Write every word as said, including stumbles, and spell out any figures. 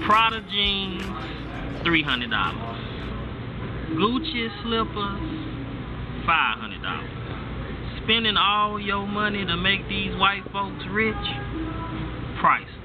Prada jeans, three hundred dollars. Gucci slippers, five hundred dollars. Spending all your money to make these white folks rich, priceless.